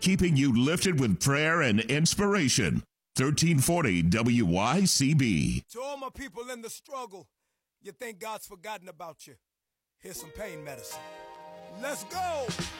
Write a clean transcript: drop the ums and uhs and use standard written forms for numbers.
keeping you lifted with prayer and inspiration. 1340 WYCB. To all my people in the struggle, you think God's forgotten about you. Here's some pain medicine. Let's go!